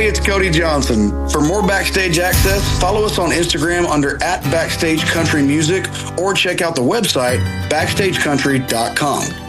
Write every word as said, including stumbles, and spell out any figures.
Hey, it's Cody Johnson. For more Backstage access, follow us on Instagram under at Backstage Country Music or check out the website backstage country dot com.